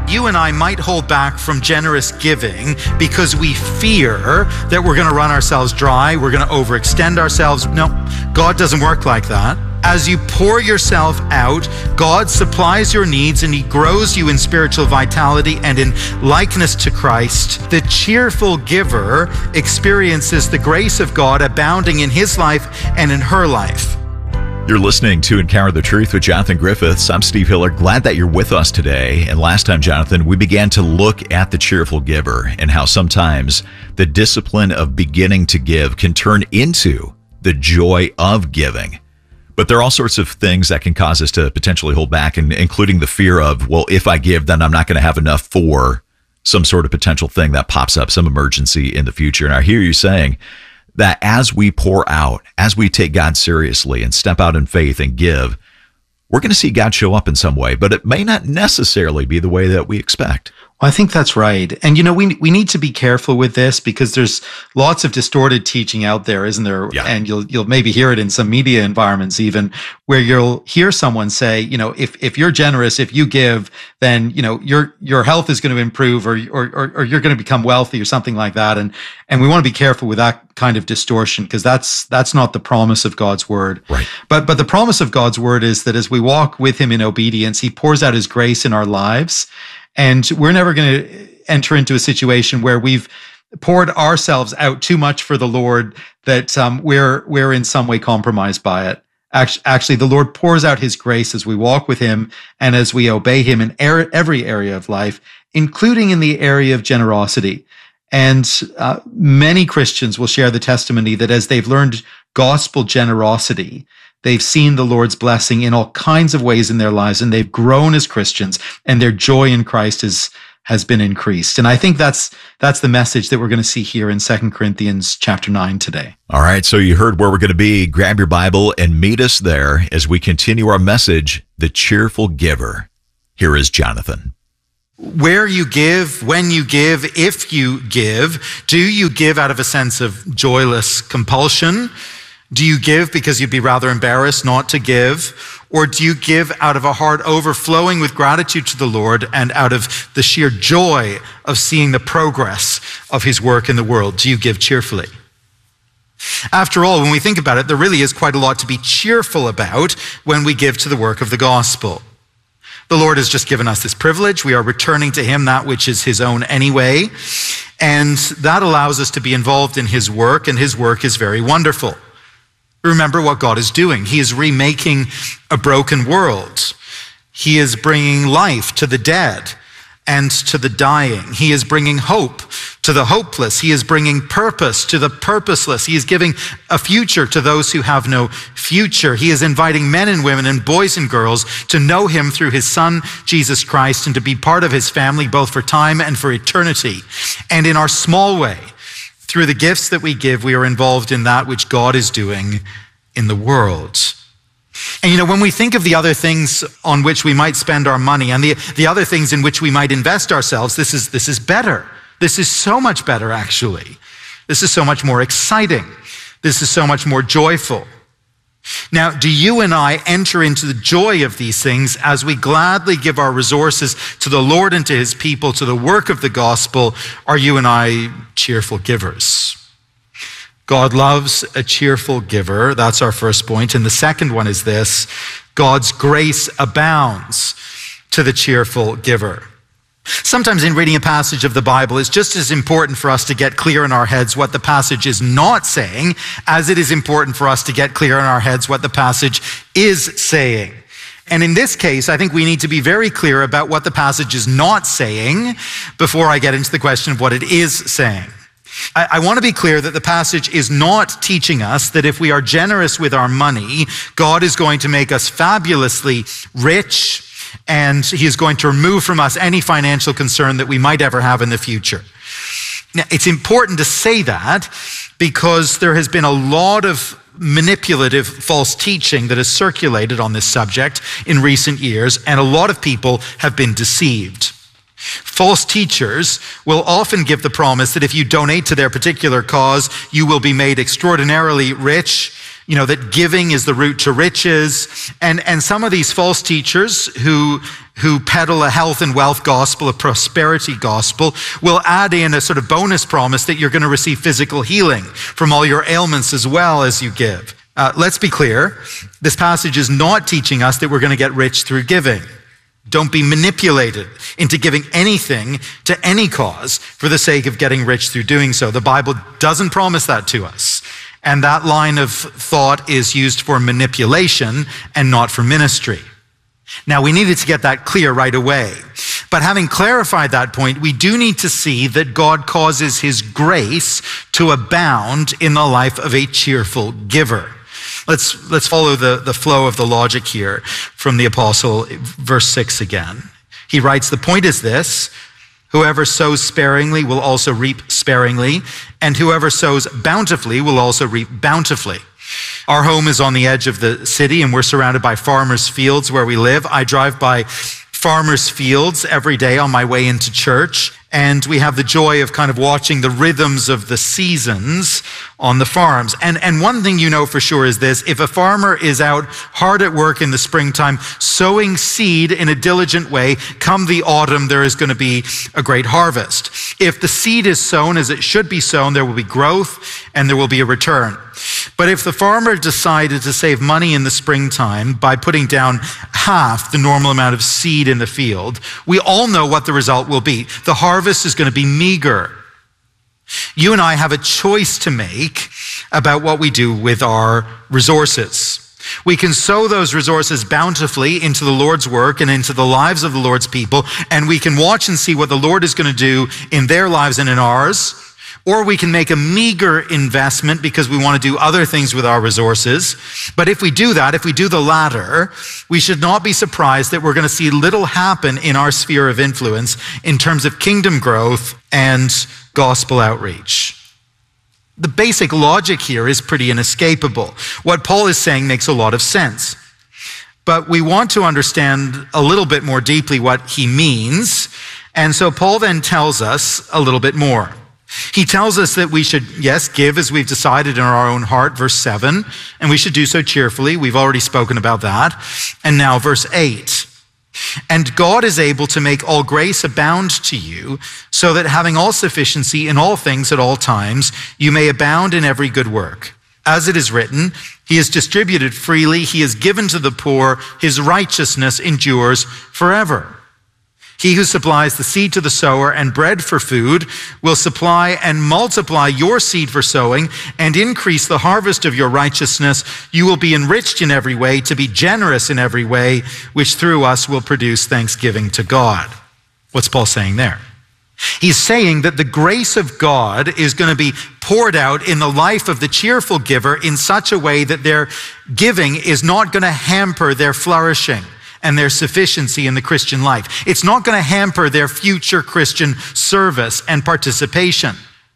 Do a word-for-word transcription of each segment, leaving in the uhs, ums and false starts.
You and I might hold back from generous giving because we fear that we're going to run ourselves dry, we're going to overextend ourselves. No, God doesn't work like that. As you pour yourself out, God supplies your needs and He grows you in spiritual vitality and in likeness to Christ. The cheerful giver experiences the grace of God abounding in his life and in her life. You're listening to Encounter the Truth with Jonathan Griffiths. I'm Steve Hiller. Glad that you're with us today. And last time, Jonathan, we began to look at the cheerful giver and how sometimes the discipline of beginning to give can turn into the joy of giving. But there are all sorts of things that can cause us to potentially hold back, and including the fear of, well, if I give, then I'm not going to have enough for some sort of potential thing that pops up, some emergency in the future. And I hear you saying that as we pour out, as we take God seriously and step out in faith and give, we're going to see God show up in some way, but it may not necessarily be the way that we expect. Well, I think that's right. And, you know, we we need to be careful with this because there's lots of distorted teaching out there, isn't there? Yeah. And you'll you'll maybe hear it in some media environments even, where you'll hear someone say, you know, if if you're generous, if you give, then, you know, your your health is going to improve, or or or, or you're going to become wealthy or something like that. And and we want to be careful with that kind of distortion because that's that's not the promise of God's word. Right. But but the promise of God's word is that as we walk with Him in obedience, He pours out His grace in our lives. And we're never going to enter into a situation where we've poured ourselves out too much for the Lord that um, we're we're in some way compromised by it. Actually, actually, the Lord pours out His grace as we walk with Him and as we obey Him in er- every area of life, including in the area of generosity. And uh, many Christians will share the testimony that as they've learned gospel generosity, they've seen the Lord's blessing in all kinds of ways in their lives, and they've grown as Christians, and their joy in Christ is, has been increased. And I think that's that's the message that we're going to see here in Second Corinthians chapter nine today. All right, so you heard where we're going to be. Grab your Bible and meet us there as we continue our message, The Cheerful Giver. Here is Jonathan. Where you give, when you give, if you give, do you give out of a sense of joyless compulsion? Do you give because you'd be rather embarrassed not to give? Or do you give out of a heart overflowing with gratitude to the Lord and out of the sheer joy of seeing the progress of His work in the world? Do you give cheerfully? After all, when we think about it, there really is quite a lot to be cheerful about when we give to the work of the gospel. The Lord has just given us this privilege. We are returning to Him that which is His own anyway. And that allows us to be involved in His work, and His work is very wonderful. Remember what God is doing. He is remaking a broken world. He is bringing life to the dead and to the dying. He is bringing hope to the hopeless. He is bringing purpose to the purposeless. He is giving a future to those who have no future. He is inviting men and women and boys and girls to know Him through His Son, Jesus Christ, and to be part of His family, both for time and for eternity. And in our small way, through the gifts that we give, we are involved in that which God is doing in the world. And you know, when we think of the other things on which we might spend our money and the, the other things in which we might invest ourselves, this is, this is better. This is so much better, actually. This is so much more exciting. This is so much more joyful. Now, do you and I enter into the joy of these things as we gladly give our resources to the Lord and to His people, to the work of the gospel? Are you and I cheerful givers? God loves a cheerful giver. That's our first point. And the second one is this: God's grace abounds to the cheerful giver. Sometimes in reading a passage of the Bible, it's just as important for us to get clear in our heads what the passage is not saying as it is important for us to get clear in our heads what the passage is saying. And in this case, I think we need to be very clear about what the passage is not saying before I get into the question of what it is saying. I, I want to be clear that the passage is not teaching us that if we are generous with our money, God is going to make us fabulously rich, and He is going to remove from us any financial concern that we might ever have in the future. Now, it's important to say that because there has been a lot of manipulative false teaching that has circulated on this subject in recent years, and a lot of people have been deceived. False teachers will often give the promise that if you donate to their particular cause, you will be made extraordinarily rich, you know, that giving is the route to riches. And, and some of these false teachers who, who peddle a health and wealth gospel, a prosperity gospel, will add in a sort of bonus promise that you're going to receive physical healing from all your ailments as well as you give. Uh, let's be clear. This passage is not teaching us that we're going to get rich through giving. Don't be manipulated into giving anything to any cause for the sake of getting rich through doing so. The Bible doesn't promise that to us. And that line of thought is used for manipulation and not for ministry. Now, we needed to get that clear right away. But having clarified that point, we do need to see that God causes his grace to abound in the life of a cheerful giver. Let's, let's follow the, the flow of the logic here from the apostle, verse six again. He writes, the point is this: whoever sows sparingly will also reap sparingly, and whoever sows bountifully will also reap bountifully. Our home is on the edge of the city, and we're surrounded by farmers' fields where we live. I drive by farmers' fields every day on my way into church, and we have the joy of kind of watching the rhythms of the seasons on the farms. And, and one thing you know for sure is this: if a farmer is out hard at work in the springtime, sowing seed in a diligent way, come the autumn, there is going to be a great harvest. If the seed is sown as it should be sown, there will be growth and there will be a return. But if the farmer decided to save money in the springtime by putting down half the normal amount of seed in the field, we all know what the result will be. The harvest is going to be meager. You and I have a choice to make about what we do with our resources. We can sow those resources bountifully into the Lord's work and into the lives of the Lord's people, and we can watch and see what the Lord is going to do in their lives and in ours. Or we can make a meager investment because we want to do other things with our resources. But if we do that, if we do the latter, we should not be surprised that we're going to see little happen in our sphere of influence in terms of kingdom growth and gospel outreach. The basic logic here is pretty inescapable. What Paul is saying makes a lot of sense. But we want to understand a little bit more deeply what he means. And so Paul then tells us a little bit more. He tells us that we should, yes, give as we've decided in our own heart, verse seven, and we should do so cheerfully. We've already spoken about that. And now verse eight. And God is able to make all grace abound to you, so that having all sufficiency in all things at all times, you may abound in every good work. As it is written, he has distributed freely, he has given to the poor, his righteousness endures forever. He who supplies the seed to the sower and bread for food will supply and multiply your seed for sowing and increase the harvest of your righteousness. You will be enriched in every way, to be generous in every way, which through us will produce thanksgiving to God. What's Paul saying there? He's saying that the grace of God is going to be poured out in the life of the cheerful giver in such a way that their giving is not going to hamper their flourishing and their sufficiency in the Christian life. It's not going to hamper their future Christian service and participation.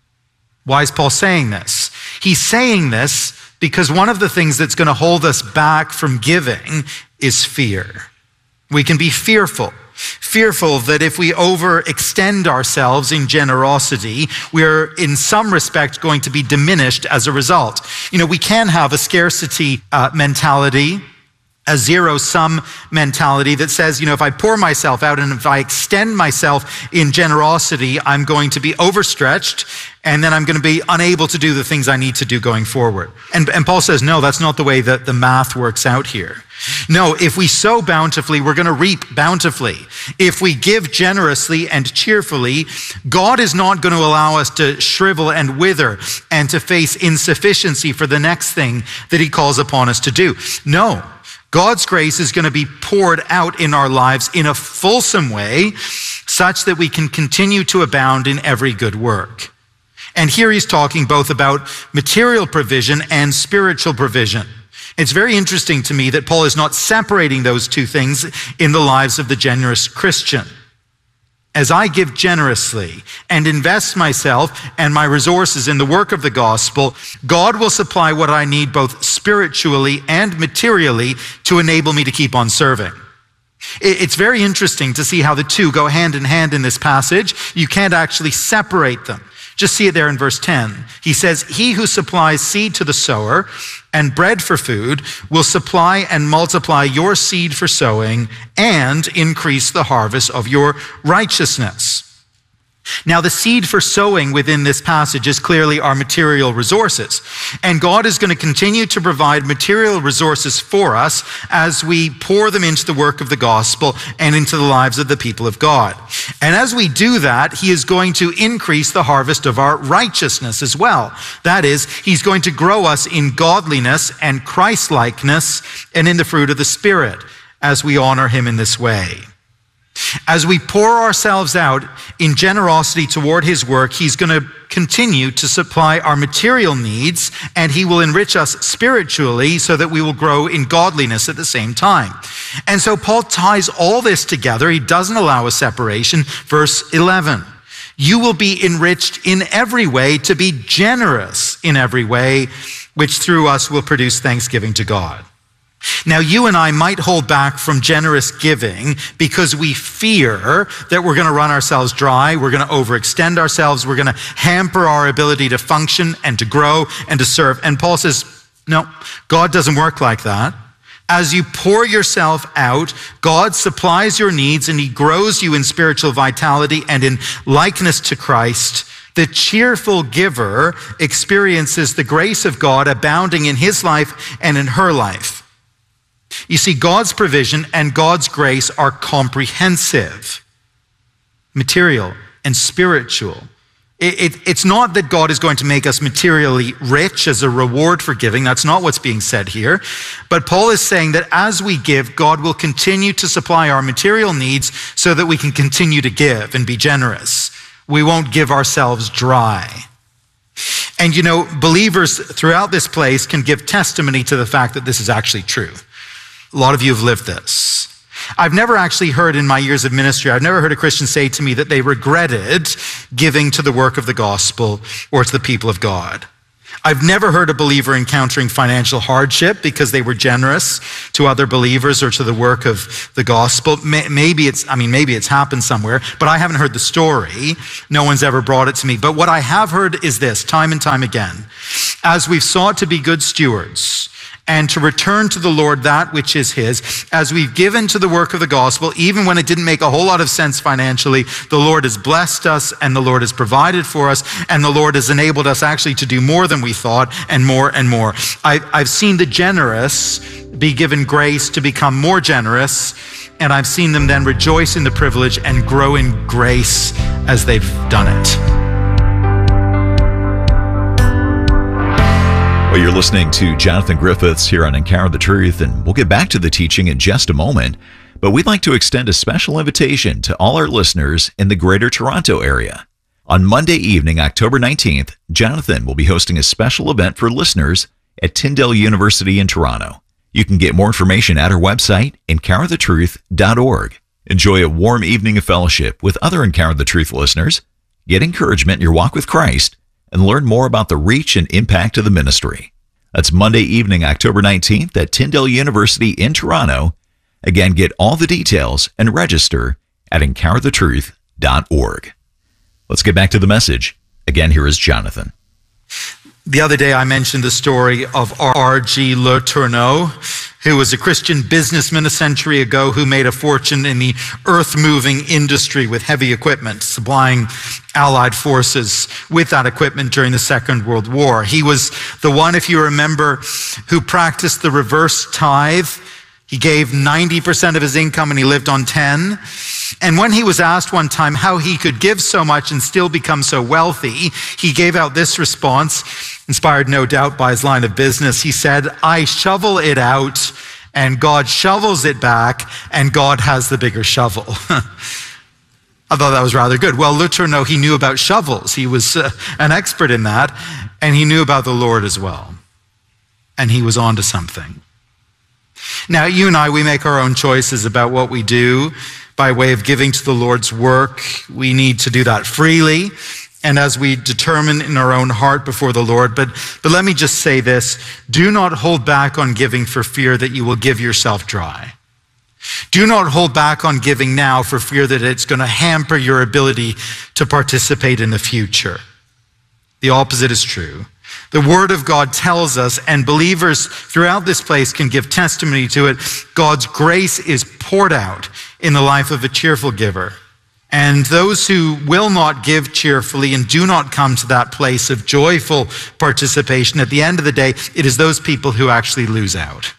Why is Paul saying this? He's saying this because one of the things that's going to hold us back from giving is fear. We can be fearful. Fearful that if we overextend ourselves in generosity, we're in some respect going to be diminished as a result. You know, we can have a scarcity uh, mentality, a zero-sum mentality that says, you know, if I pour myself out and if I extend myself in generosity, I'm going to be overstretched and then I'm going to be unable to do the things I need to do going forward. And, and Paul says, no, that's not the way that the math works out here. No, if we sow bountifully, we're going to reap bountifully. If we give generously and cheerfully, God is not going to allow us to shrivel and wither and to face insufficiency for the next thing that he calls upon us to do. No. God's grace is going to be poured out in our lives in a fulsome way, such that we can continue to abound in every good work. And here he's talking both about material provision and spiritual provision. It's very interesting to me that Paul is not separating those two things in the lives of the generous Christian. As I give generously and invest myself and my resources in the work of the gospel, God will supply what I need both spiritually and materially to enable me to keep on serving. It's very interesting to see how the two go hand in hand in this passage. You can't actually separate them. Just see it there in verse ten. He says, he who supplies seed to the sower and bread for food will supply and multiply your seed for sowing and increase the harvest of your righteousness. Now, the seed for sowing within this passage is clearly our material resources. And God is going to continue to provide material resources for us as we pour them into the work of the gospel and into the lives of the people of God. And as we do that, he is going to increase the harvest of our righteousness as well. That is, he's going to grow us in godliness and Christ-likeness and in the fruit of the Spirit as we honor him in this way. As we pour ourselves out in generosity toward his work, he's going to continue to supply our material needs, and he will enrich us spiritually so that we will grow in godliness at the same time. And so Paul ties all this together. He doesn't allow a separation. Verse eleven, you will be enriched in every way to be generous in every way, which through us will produce thanksgiving to God. Now, you and I might hold back from generous giving because we fear that we're going to run ourselves dry, we're going to overextend ourselves, we're going to hamper our ability to function and to grow and to serve. And Paul says, no, God doesn't work like that. As you pour yourself out, God supplies your needs and he grows you in spiritual vitality and in likeness to Christ. The cheerful giver experiences the grace of God abounding in his life and in her life. You see, God's provision and God's grace are comprehensive, material and spiritual. It, it, it's not that God is going to make us materially rich as a reward for giving. That's not what's being said here. But Paul is saying that as we give, God will continue to supply our material needs so that we can continue to give and be generous. We won't give ourselves dry. And you know, believers throughout this place can give testimony to the fact that this is actually true. A lot of you have lived this. I've never actually heard in my years of ministry, I've never heard a Christian say to me that they regretted giving to the work of the gospel or to the people of God. I've never heard a believer encountering financial hardship because they were generous to other believers or to the work of the gospel. Maybe it's, I mean, maybe it's happened somewhere, but I haven't heard the story. No one's ever brought it to me. But what I have heard is this, time and time again. As we've sought to be good stewards, and to return to the Lord that which is his. As we've given to the work of the gospel, even when it didn't make a whole lot of sense financially, the Lord has blessed us and the Lord has provided for us and the Lord has enabled us actually to do more than we thought and more and more. I, I've seen the generous be given grace to become more generous, and I've seen them then rejoice in the privilege and grow in grace as they've done it. Well, you're listening to Jonathan Griffiths here on Encounter the Truth, and we'll get back to the teaching in just a moment. But we'd like to extend a special invitation to all our listeners in the Greater Toronto area. On Monday evening, October nineteenth, Jonathan will be hosting a special event for listeners at Tyndale University in Toronto. You can get more information at our website, encounter the truth dot org. Enjoy a warm evening of fellowship with other Encounter the Truth listeners, get encouragement in your walk with Christ, and learn more about the reach and impact of the ministry. That's Monday evening, October nineteenth at Tyndale University in Toronto. Again, get all the details and register at encounter the truth dot org. Let's get back to the message. Again, here is Jonathan. The other day I mentioned the story of R G Le Tourneau, who was a Christian businessman a century ago who made a fortune in the earth-moving industry with heavy equipment, supplying Allied forces with that equipment during the Second World War. He was the one, if you remember, who practiced the reverse tithe. He gave ninety percent of his income and he lived on ten. And when he was asked one time how he could give so much and still become so wealthy, he gave out this response, inspired no doubt by his line of business. He said, I shovel it out and God shovels it back and God has the bigger shovel. I thought that was rather good. Well, Le Tourneau, he knew about shovels. He was uh, an expert in that, and he knew about the Lord as well. And he was on to something. Now, you and I, we make our own choices about what we do by way of giving to the Lord's work. We need to do that freely and as we determine in our own heart before the Lord. But, but let me just say this. Do not hold back on giving for fear that you will give yourself dry. Do not hold back on giving now for fear that it's going to hamper your ability to participate in the future. The opposite is true. The Word of God tells us, and believers throughout this place can give testimony to it, God's grace is poured out in the life of a cheerful giver. And those who will not give cheerfully and do not come to that place of joyful participation, at the end of the day, it is those people who actually lose out.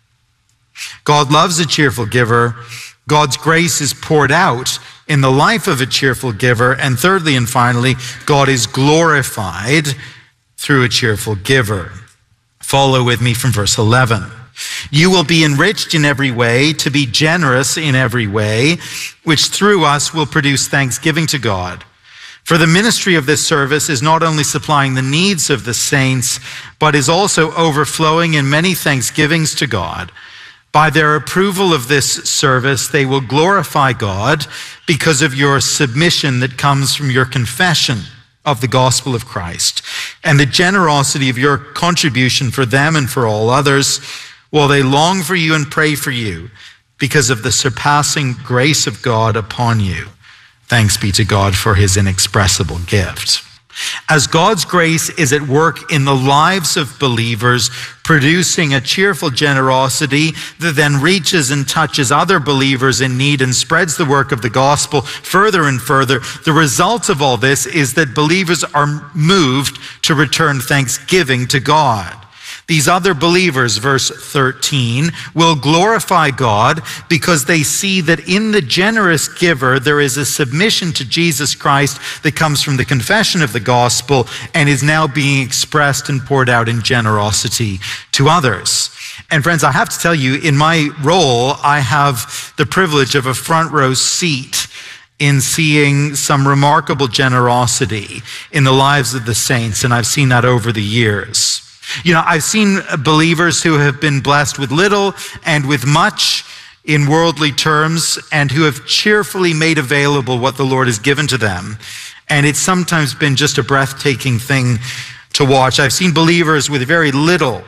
God loves a cheerful giver. God's grace is poured out in the life of a cheerful giver. And thirdly and finally, God is glorified through a cheerful giver. Follow with me from verse eleven. You will be enriched in every way, to be generous in every way, which through us will produce thanksgiving to God. For the ministry of this service is not only supplying the needs of the saints, but is also overflowing in many thanksgivings to God. By their approval of this service, they will glorify God because of your submission that comes from your confession of the gospel of Christ and the generosity of your contribution for them and for all others, while they long for you and pray for you because of the surpassing grace of God upon you. Thanks be to God for his inexpressible gift. As God's grace is at work in the lives of believers, producing a cheerful generosity that then reaches and touches other believers in need and spreads the work of the gospel further and further, the result of all this is that believers are moved to return thanksgiving to God. These other believers, verse thirteen, will glorify God because they see that in the generous giver there is a submission to Jesus Christ that comes from the confession of the gospel and is now being expressed and poured out in generosity to others. And friends, I have to tell you, in my role, I have the privilege of a front row seat in seeing some remarkable generosity in the lives of the saints, and I've seen that over the years. You know, I've seen believers who have been blessed with little and with much in worldly terms and who have cheerfully made available what the Lord has given to them. And it's sometimes been just a breathtaking thing to watch. I've seen believers with very little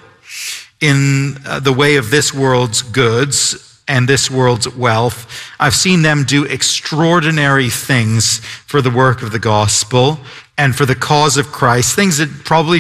in the way of this world's goods and this world's wealth. I've seen them do extraordinary things for the work of the gospel and for the cause of Christ, things that probably